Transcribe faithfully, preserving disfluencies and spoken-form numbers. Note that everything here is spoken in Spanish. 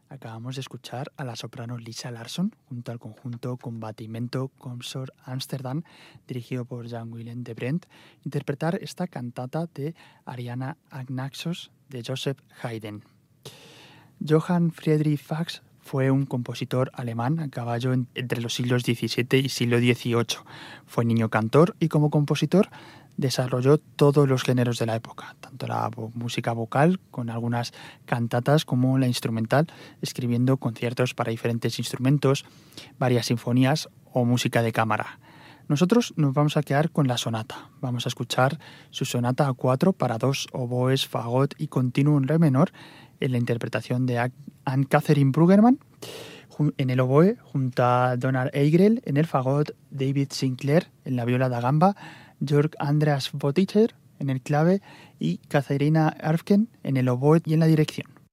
Acabamos de escuchar a la soprano Lisa Larsson junto al conjunto Combattimento Consort Amsterdam, dirigido por Jan-Willem de Brandt, interpretar esta cantata de Ariana Agnaxos de Joseph Haydn. Johann Friedrich Bach fue un compositor alemán a caballo entre los siglos diecisiete y siglo dieciocho. Fue niño cantor y como compositor desarrolló todos los géneros de la época, tanto la música vocal con algunas cantatas como la instrumental, escribiendo conciertos para diferentes instrumentos, varias sinfonías o música de cámara. Nosotros nos vamos a quedar con la sonata. Vamos a escuchar su sonata a cuatro para dos oboes, fagot y continuo en re menor en la interpretación de Anne-Catherine Bruggemann en el oboe, junto a Donald Eigrel en el fagot, David Sinclair en la viola da gamba, Jörg Andreas Botticher en el clave y Katharina Arfken en el oboe y en la dirección.